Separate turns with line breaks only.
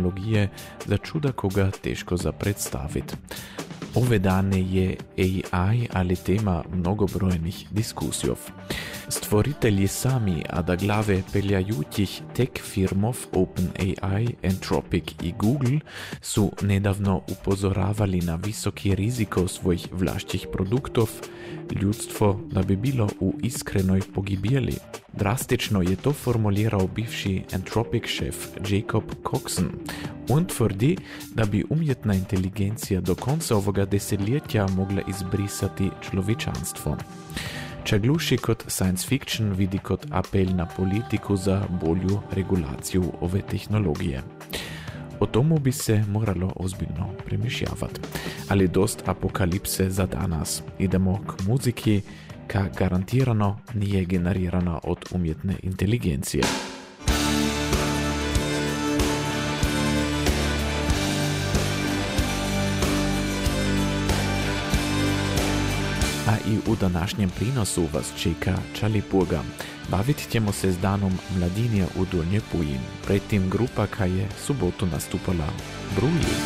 tehnologije za čuda koga teško za predstaviti. Ove dane je AI, ali tema mnogobrojnih diskusijov. Stvoritelji sami, a da glave peljajućih tech firmov OpenAI, Anthropic i Google su nedavno upozoravali na visoki riziko svojih vlašćih produktov, ljudstvo da bi bilo u iskrenoj pogibjeli. Drastično je to formulirao bivši Anthropic šef Jacob Coxon. On tvrdi da bi umjetna inteligencija do konca ovoga desetljetja mogla izbrisati človečanstvo. Čagluši kot science fiction vidi kot apel na politiku za bolju regulaciju ove tehnologije. O tomu bi se moralo ozbiljno premišljavati. Ali dost apokalipse za danas. Idemo k muziki, ka garantirano nije generirana od umjetne inteligencije. A i u današnjem prinosu vas čeka Čaliburga. Bavit ćemo se s danom mladinje u Donje Pujin. Predtim grupa, ka je subotu nastupala Bruji.